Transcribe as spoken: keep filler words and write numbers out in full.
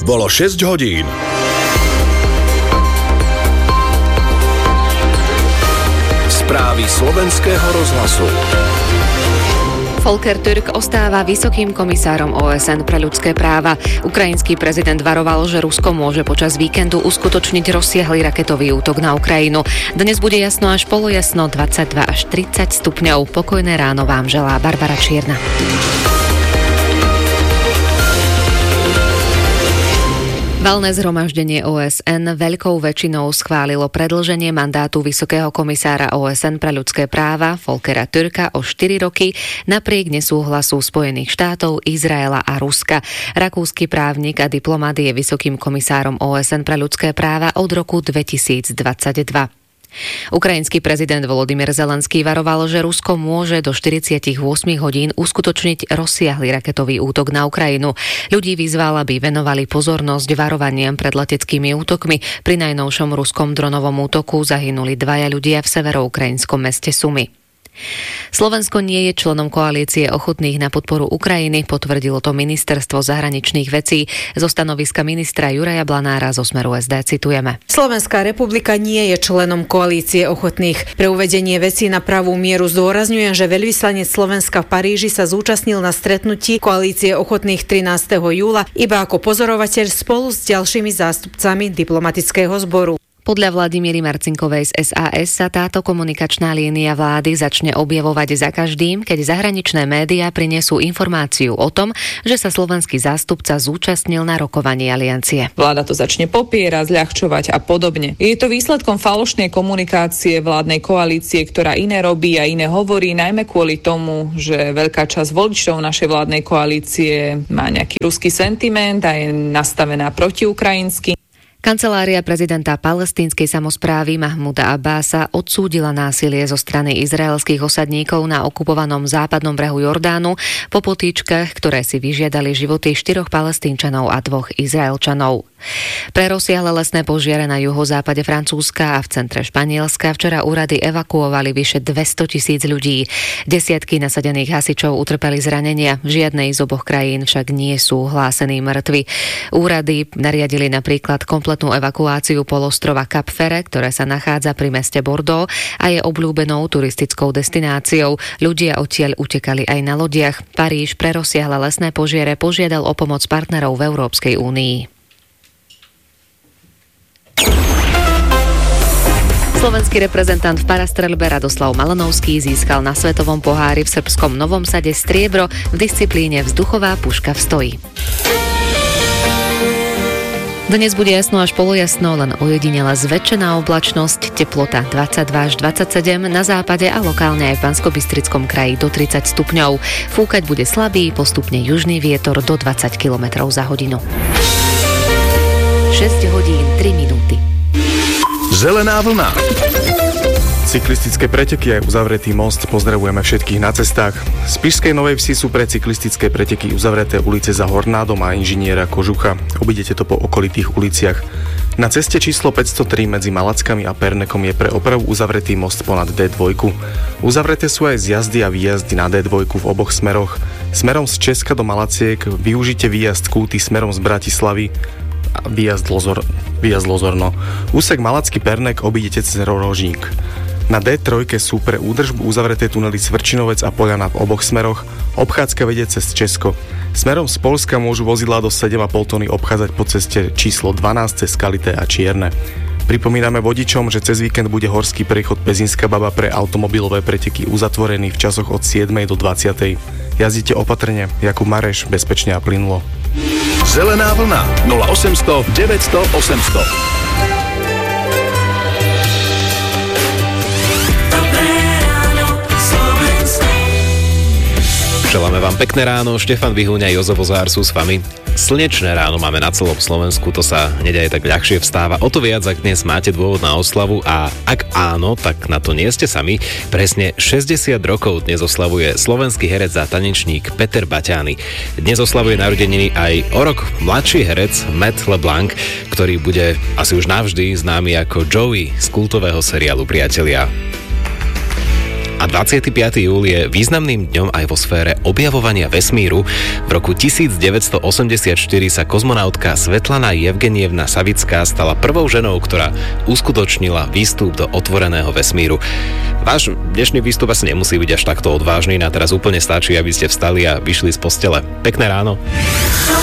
Bolo šesť hodín. Správy slovenského rozhlasu. Volker Türk ostáva vysokým komisárom ó es en pre ľudské práva. Ukrajinský prezident varoval, že Rusko môže počas víkendu uskutočniť rozsiahly raketový útok na Ukrajinu. Dnes bude jasno až polojasno, dvadsaťdva až tridsať stupňov. Pokojné ráno vám želá Barbara Čierna. Valné zhromaždenie ó es en veľkou väčšinou schválilo predĺženie mandátu vysokého komisára ó es en pre ľudské práva Volkera Türka o štyri roky napriek nesúhlasu Spojených štátov, Izraela a Ruska. Rakúsky právnik a diplomat je vysokým komisárom ó es en pre ľudské práva od roku dvetisícdvadsaťdva. Ukrajinský prezident Volodymyr Zelenský varoval, že Rusko môže do štyridsaťosem hodín uskutočniť rozsiahly raketový útok na Ukrajinu. Ľudí vyzval, aby venovali pozornosť varovaniam pred leteckými útokmi. Pri najnovšom ruskom dronovom útoku zahynuli dvaja ľudia v severoukrajinskom meste Sumy. Slovensko nie je členom koalície ochotných na podporu Ukrajiny, potvrdilo to ministerstvo zahraničných vecí. Zo stanoviska ministra Juraja Blanára zo Smeru es dé citujeme. Slovenská republika nie je členom koalície ochotných. Pre uvedenie vecí na pravú mieru zdôrazňujem, že veľvyslanec Slovenska v Paríži sa zúčastnil na stretnutí koalície ochotných trinásteho júla iba ako pozorovateľ spolu s ďalšími zástupcami diplomatického zboru. Podľa Vladimíry Marcinkovej z es a es sa táto komunikačná línia vlády začne objavovať za každým, keď zahraničné médiá prinesú informáciu o tom, že sa slovenský zástupca zúčastnil na rokovaní aliancie. Vláda to začne popierať, zľahčovať a podobne. Je to výsledkom falošnej komunikácie vládnej koalície, ktorá iné robí a iné hovorí, najmä kvôli tomu, že veľká časť voličov našej vládnej koalície má nejaký ruský sentiment a je nastavená protiukrajinsky. Kancelária prezidenta palestínskej samosprávy Mahmuda Abbása odsúdila násilie zo strany izraelských osadníkov na okupovanom západnom brehu Jordánu po potýčkach, ktoré si vyžiadali životy štyroch Palestínčanov a dvoch Izraelčanov. Pre rozsiahle lesné požiare na juhozápade Francúzska a v centre Španielska včera úrady evakuovali vyše dvestotisíc ľudí. Desiatky nasadených hasičov utrpeli zranenia. V žiadnej z oboch krajín však nie sú hlásení mŕtvi. Úrady nariadili napríklad kompletnú evakuáciu polostrova Cap Ferret, ktoré sa nachádza pri meste Bordeaux a je obľúbenou turistickou destináciou. Ľudia odtiaľ utekali aj na lodiach. Paríž pre rozsiahle lesné požiare požiadal o pomoc partnerov v Európskej únii. Slovenský reprezentant v parastrelbe Radoslav Malenovský získal na svetovom pohári v srbskom Novom Sade striebro v disciplíne vzduchová puška v stoji. Dnes bude jasno až polojasno, len ojedinela zväčšená oblačnosť, teplota dvadsaťdva až dvadsaťsedem, na západe a lokálne aj v Banskobystrickom kraji do tridsať stupňov. Fúkať bude slabý, postupne južný vietor do dvadsať kilometrov za hodinu. šesť hodín tri minúty. Zelená vlna. Cyklistické preteky aj uzavretý most. Pozdravujeme všetkých na cestách. Z Spišskej Novej Vsi sú pre cyklistické preteky uzavreté ulice za Hornádom a inžiniera Kožucha. Obidete to po okolitých uliciach. Na ceste číslo päťstotri medzi Malackami a Pernekom je pre opravu uzavretý most ponad dé dva. Uzavreté sú aj zjazdy a výjazdy na dé dva v oboch smeroch. Smerom z Česka do Malaciek využite výjazd Kúty, smerom z Bratislavy výjazd, Lozor, výjazd Lozorno. Úsek Malacký Pernek obídete cez Rožník. Na dé tri sú pre údržbu uzavreté tunely Svrčinovec a Poľana v oboch smeroch. Obchádzka vedie cez Česko. Smerom z Poľska môžu vozidlá do sedem a pol tony obchádzať po ceste číslo dvanásť cez Skalité a Čierne. Pripomíname vodičom, že cez víkend bude horský prechod Pezinská Baba pre automobilové preteky uzatvorený v časoch od siedmej do dvadsiatej. Jazdite opatrne, Jakub Mareš, bezpečne a plynulo. Zelená vlna nula osemsto deväťsto osemsto. Želáme vám pekné ráno, Štefan Bihúňa, Jozef Ozár sú s vami. Slnečné ráno máme na celom Slovensku, to sa hneď aj tak ľahšie vstáva. O to viac, ak dnes máte dôvod na oslavu a ak áno, tak na to nie ste sami. Presne šesťdesiat rokov dnes oslavuje slovenský herec a tanečník Peter Baťány. Dnes oslavuje narodeniny aj o rok mladší herec Matt LeBlanc, ktorý bude asi už navždy známy ako Joey z kultového seriálu Priatelia. A dvadsiateho piateho júla je významným dňom aj vo sfére objavovania vesmíru. V roku devätnásťstoosemdesiatštyri sa kozmonautka Svetlana Jevgenievna Savická stala prvou ženou, ktorá uskutočnila výstup do otvoreného vesmíru. Váš dnešný výstup asi nemusí byť až takto odvážny, a teraz úplne stačí, aby ste vstali a vyšli z postele. Pekné ráno.